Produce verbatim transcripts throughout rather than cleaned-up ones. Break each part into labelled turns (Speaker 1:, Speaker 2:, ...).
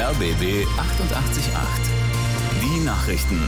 Speaker 1: R B B achtundachtzig Komma acht. Die Nachrichten.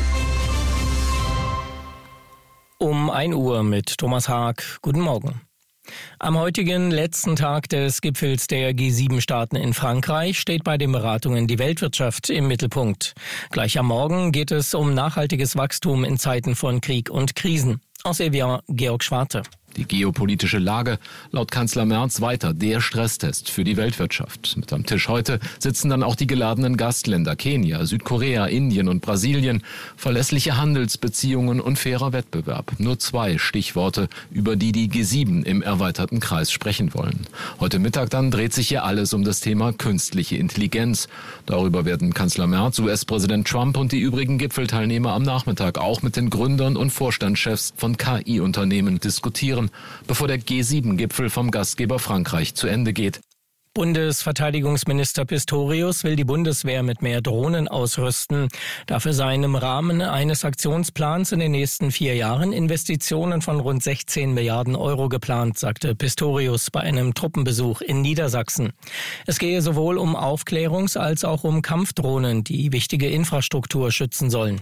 Speaker 2: Um ein Uhr mit Thomas Haag. Guten Morgen. Am heutigen letzten Tag des Gipfels der G sieben Staaten in Frankreich steht bei den Beratungen die Weltwirtschaft im Mittelpunkt. Gleich am Morgen geht es um nachhaltiges Wachstum in Zeiten von Krieg und Krisen. Aus Evian, Georg Schwarte.
Speaker 3: Die geopolitische Lage, laut Kanzler Merz weiter der Stresstest für die Weltwirtschaft. Mit am Tisch heute sitzen dann auch die geladenen Gastländer Kenia, Südkorea, Indien und Brasilien. Verlässliche Handelsbeziehungen und fairer Wettbewerb. Nur zwei Stichworte, über die die G sieben im erweiterten Kreis sprechen wollen. Heute Mittag dann dreht sich hier alles um das Thema künstliche Intelligenz. Darüber werden Kanzler Merz, U S-Präsident Trump und die übrigen Gipfelteilnehmer am Nachmittag auch mit den Gründern und Vorstandschefs von K I-Unternehmen diskutieren, bevor der G sieben Gipfel vom Gastgeber Frankreich zu Ende geht.
Speaker 2: Bundesverteidigungsminister Pistorius will die Bundeswehr mit mehr Drohnen ausrüsten. Dafür seien im Rahmen eines Aktionsplans in den nächsten vier Jahren Investitionen von rund sechzehn Milliarden Euro geplant, sagte Pistorius bei einem Truppenbesuch in Niedersachsen. Es gehe sowohl um Aufklärungs- als auch um Kampfdrohnen, die wichtige Infrastruktur schützen sollen.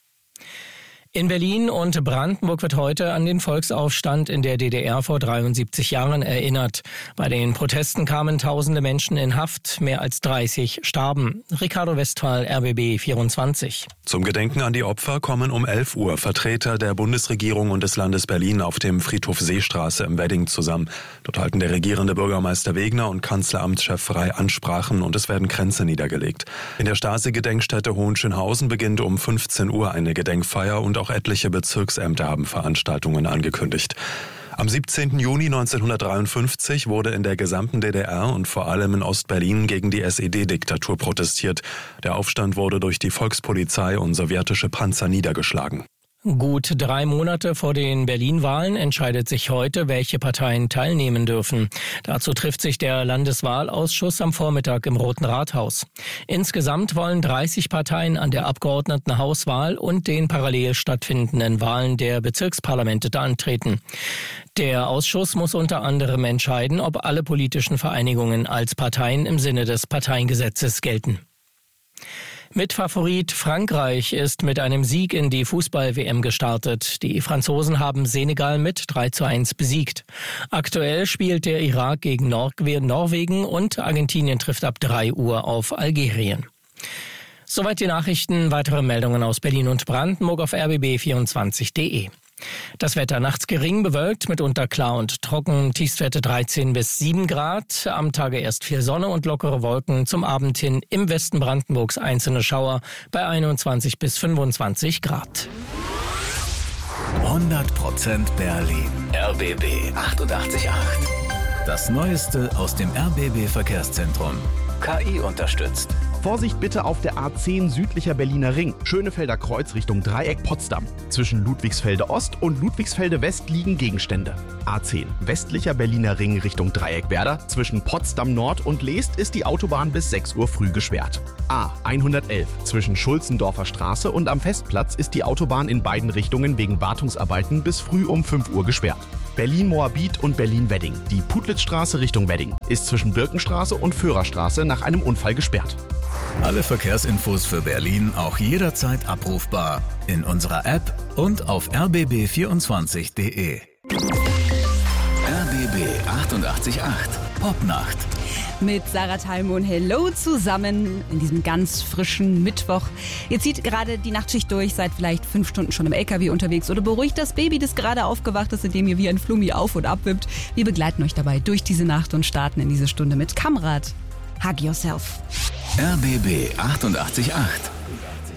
Speaker 2: In Berlin und Brandenburg wird heute an den Volksaufstand in der D D R vor dreiundsiebzig Jahren erinnert. Bei den Protesten kamen tausende Menschen in Haft, mehr als dreißig starben. Ricardo Westphal, R B B vierundzwanzig.
Speaker 4: Zum Gedenken an die Opfer kommen um elf Uhr Vertreter der Bundesregierung und des Landes Berlin auf dem Friedhof Seestraße im Wedding zusammen. Dort halten der regierende Bürgermeister Wegner und Kanzleramtschef Frey Ansprachen und es werden Kränze niedergelegt. In der Stasi-Gedenkstätte Hohenschönhausen beginnt um fünfzehn Uhr eine Gedenkfeier und auch etliche Bezirksämter haben Veranstaltungen angekündigt. Am siebzehnten Juni neunzehnhundertdreiundfünfzig wurde in der gesamten D D R und vor allem in Ostberlin gegen die S E D-Diktatur protestiert. Der Aufstand wurde durch die Volkspolizei und sowjetische Panzer niedergeschlagen.
Speaker 2: Gut drei Monate vor den Berlin-Wahlen entscheidet sich heute, welche Parteien teilnehmen dürfen. Dazu trifft sich der Landeswahlausschuss am Vormittag im Roten Rathaus. Insgesamt wollen dreißig Parteien an der Abgeordnetenhauswahl und den parallel stattfindenden Wahlen der Bezirksparlamente antreten. Der Ausschuss muss unter anderem entscheiden, ob alle politischen Vereinigungen als Parteien im Sinne des Parteiengesetzes gelten. Mitfavorit Frankreich ist mit einem Sieg in die Fußball-W M gestartet. Die Franzosen haben Senegal mit drei zu eins besiegt. Aktuell spielt der Irak gegen Nor- Norwegen und Argentinien trifft ab drei Uhr auf Algerien. Soweit die Nachrichten. Weitere Meldungen aus Berlin und Brandenburg auf R B B vierundzwanzig Punkt de. Das Wetter nachts gering bewölkt, mitunter klar und trocken, Tiefstwerte dreizehn bis sieben Grad. Am Tage erst viel Sonne und lockere Wolken, zum Abend hin im Westen Brandenburgs einzelne Schauer bei einundzwanzig bis fünfundzwanzig Grad.
Speaker 1: hundert Prozent Berlin. R B B achtundachtzig Komma acht. Das Neueste aus dem R B B-Verkehrszentrum. K I unterstützt.
Speaker 5: Vorsicht bitte auf der A zehn südlicher Berliner Ring. Schönefelder Kreuz Richtung Dreieck Potsdam. Zwischen Ludwigsfelde Ost und Ludwigsfelde West liegen Gegenstände. A zehn westlicher Berliner Ring Richtung Dreieck Werder. Zwischen Potsdam Nord und Leest ist die Autobahn bis sechs Uhr früh gesperrt. A hundertelf zwischen Schulzendorfer Straße und am Festplatz ist die Autobahn in beiden Richtungen wegen Wartungsarbeiten bis früh um fünf Uhr gesperrt. Berlin-Moabit und Berlin-Wedding. Die Putlitzstraße Richtung Wedding ist zwischen Birkenstraße und Führerstraße nach einem Unfall gesperrt.
Speaker 1: Alle Verkehrsinfos für Berlin auch jederzeit abrufbar in unserer App und auf r b b vierundzwanzig Punkt de. R B B achtundachtzig Komma acht Popnacht.
Speaker 6: Mit Sarah Talmon, hello zusammen in diesem ganz frischen Mittwoch. Ihr zieht gerade die Nachtschicht durch, seid vielleicht fünf Stunden schon im L K W unterwegs oder beruhigt das Baby, das gerade aufgewacht ist, indem ihr wie ein Flummi auf und ab wippt. Wir begleiten euch dabei durch diese Nacht und starten in diese Stunde mit Kamrat. Hug yourself.
Speaker 1: R B B achtundachtzig Komma acht.